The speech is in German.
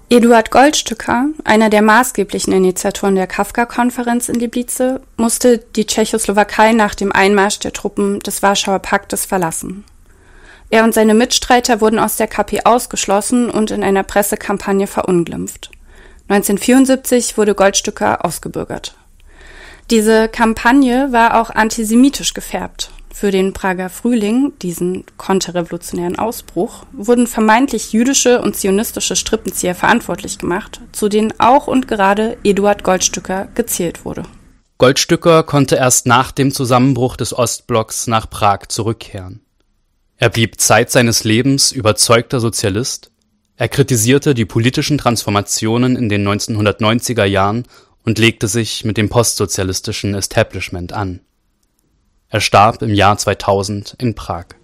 Eduard Goldstücker, einer der maßgeblichen Initiatoren der Kafka-Konferenz in Liblice, musste die Tschechoslowakei nach dem Einmarsch der Truppen des Warschauer Paktes verlassen. Er und seine Mitstreiter wurden aus der KP ausgeschlossen und in einer Pressekampagne verunglimpft. 1974 wurde Goldstücker ausgebürgert. Diese Kampagne war auch antisemitisch gefärbt. Für den Prager Frühling, diesen konterrevolutionären Ausbruch, wurden vermeintlich jüdische und zionistische Strippenzieher verantwortlich gemacht, zu denen auch und gerade Eduard Goldstücker gezählt wurde. Goldstücker konnte erst nach dem Zusammenbruch des Ostblocks nach Prag zurückkehren. Er blieb Zeit seines Lebens überzeugter Sozialist. Er kritisierte die politischen Transformationen in den 1990er Jahren und legte sich mit dem postsozialistischen Establishment an. Er starb im Jahr 2000 in Prag.